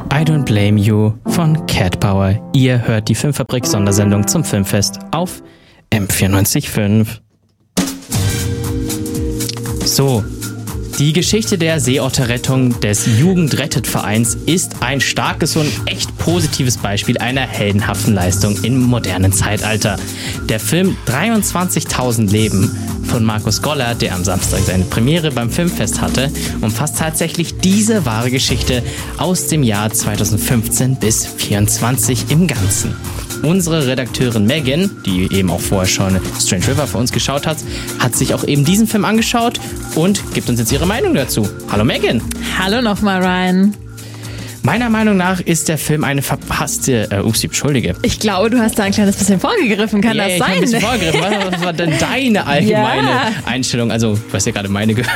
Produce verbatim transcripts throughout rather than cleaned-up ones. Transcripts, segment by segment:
I Don't Blame You von Cat Power. Ihr hört die Filmfabrik-Sondersendung zum Filmfest auf M vierundneunzig Komma fünf. So, die Geschichte der Seeotterrettung des Jugendrettet-Vereins ist ein starkes und echt positives Beispiel einer heldenhaften Leistung im modernen Zeitalter. Der Film dreiundzwanzigtausend Leben von Markus Goller, der am Samstag seine Premiere beim Filmfest hatte, umfasst tatsächlich diese wahre Geschichte aus dem Jahr zweitausendfünfzehn bis vierundzwanzig im Ganzen. Unsere Redakteurin Megan, die eben auch vorher schon Strange River für uns geschaut hat, hat sich auch eben diesen Film angeschaut und gibt uns jetzt ihre Meinung dazu. Hallo Megan. Hallo nochmal, Ryan. Meiner Meinung nach ist der Film eine verpasste... Äh, ups, entschuldige. Ich glaube, du hast da ein kleines bisschen vorgegriffen. Kann yeah, das ich sein? Ich habe ein bisschen vorgegriffen. Was war denn deine allgemeine ja. Einstellung? Also, du hast ja gerade meine gehört.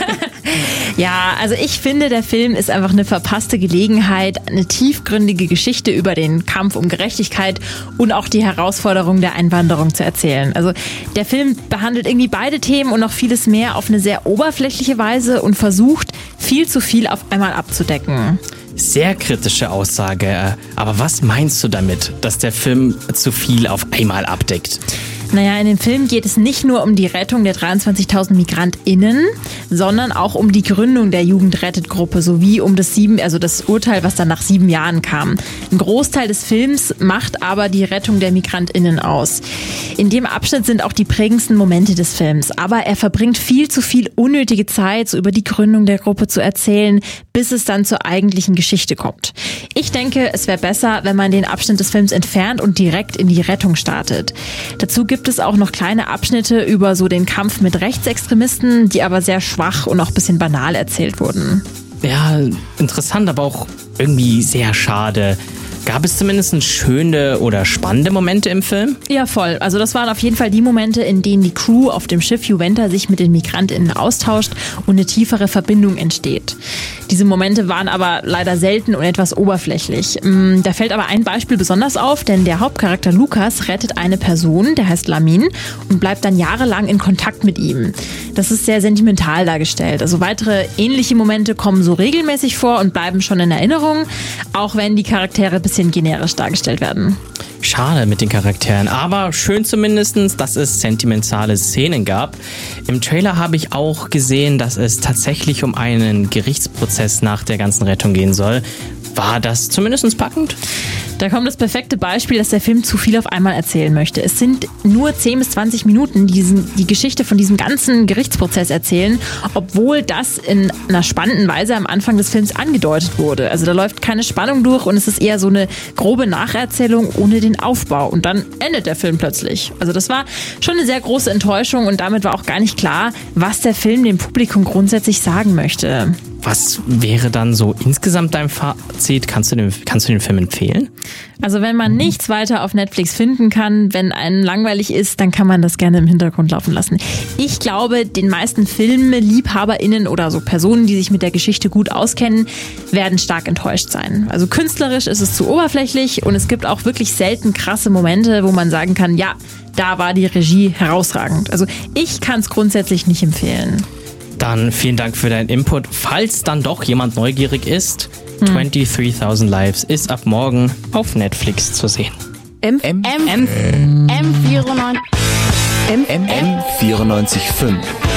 Ja, also ich finde, der Film ist einfach eine verpasste Gelegenheit, eine tiefgründige Geschichte über den Kampf um Gerechtigkeit und auch die Herausforderung der Einwanderung zu erzählen. Also der Film behandelt irgendwie beide Themen und noch vieles mehr auf eine sehr oberflächliche Weise und versucht, viel zu viel auf einmal abzudecken. Sehr kritische Aussage. Aber was meinst du damit, dass der Film zu viel auf einmal abdeckt? Naja, in dem Film geht es nicht nur um die Rettung der dreiundzwanzigtausend MigrantInnen, sondern auch um die Gründung der Jugendrettet-Gruppe sowie um das sieben, also das Urteil, was dann nach sieben Jahren kam. Ein Großteil des Films macht aber die Rettung der MigrantInnen aus. In dem Abschnitt sind auch die prägendsten Momente des Films, aber er verbringt viel zu viel unnötige Zeit, so über die Gründung der Gruppe zu erzählen, bis es dann zur eigentlichen Geschichte kommt. Ich denke, es wäre besser, wenn man den Abschnitt des Films entfernt und direkt in die Rettung startet. Dazu gibt es auch noch kleine Abschnitte über so den Kampf mit Rechtsextremisten, die aber sehr schwach und auch ein bisschen banal erzählt wurden. Ja, interessant, aber auch irgendwie sehr schade. Gab es zumindest schöne oder spannende Momente im Film? Ja, voll. Also das waren auf jeden Fall die Momente, in denen die Crew auf dem Schiff Juventa sich mit den MigrantInnen austauscht und eine tiefere Verbindung entsteht. Diese Momente waren aber leider selten und etwas oberflächlich. Da fällt aber ein Beispiel besonders auf, denn der Hauptcharakter Lukas rettet eine Person, der heißt Lamin, und bleibt dann jahrelang in Kontakt mit ihm. Das ist sehr sentimental dargestellt. Also weitere ähnliche Momente kommen so regelmäßig vor und bleiben schon in Erinnerung, auch wenn die Charaktere ein bisschen generisch dargestellt werden. Schade mit den Charakteren, aber schön zumindest, dass es sentimentale Szenen gab. Im Trailer habe ich auch gesehen, dass es tatsächlich um einen Gerichtsprozess nach der ganzen Rettung gehen soll. War das zumindest packend? Da kommt das perfekte Beispiel, dass der Film zu viel auf einmal erzählen möchte. Es sind nur zehn bis zwanzig Minuten, die diesen, die Geschichte von diesem ganzen Gerichtsprozess erzählen, obwohl das in einer spannenden Weise am Anfang des Films angedeutet wurde. Also da läuft keine Spannung durch und es ist eher so eine grobe Nacherzählung ohne den Aufbau. Und dann endet der Film plötzlich. Also das war schon eine sehr große Enttäuschung und damit war auch gar nicht klar, was der Film dem Publikum grundsätzlich sagen möchte. Was wäre dann so insgesamt dein Fazit? Kannst du den, kannst du den Film empfehlen? Also wenn man nichts weiter auf Netflix finden kann, wenn einem langweilig ist, dann kann man das gerne im Hintergrund laufen lassen. Ich glaube, den meisten FilmliebhaberInnen oder so Personen, die sich mit der Geschichte gut auskennen, werden stark enttäuscht sein. Also künstlerisch ist es zu oberflächlich und es gibt auch wirklich selten krasse Momente, wo man sagen kann, ja, da war die Regie herausragend. Also ich kann es grundsätzlich nicht empfehlen. Dann vielen Dank für deinen Input. Falls dann doch jemand neugierig ist, hm. twenty-three-thousand Lives ist ab morgen auf Netflix zu sehen. M M M M vierundneunzig Komma fünf